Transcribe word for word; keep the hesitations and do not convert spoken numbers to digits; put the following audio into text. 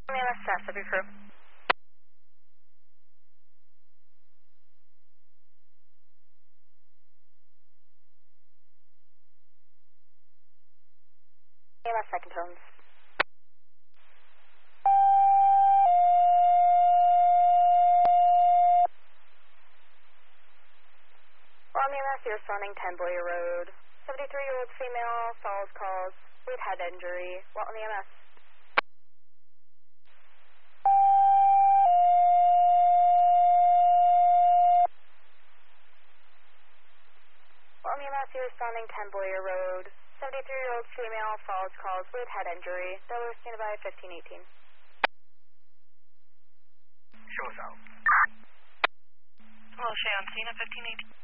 M S S, of your crew. M S second tones. Well, M S, you're responding ten Boyer Road. seventy-three-year-old female, falls calls with head injury. What on the M S? Well, M S, you're responding ten Boyer Road. seventy-three-year-old female, falls calls with head injury. Delaware nearby fifteen eighteen. Shows out. Hello, Shay on scene at fifteen eighteen.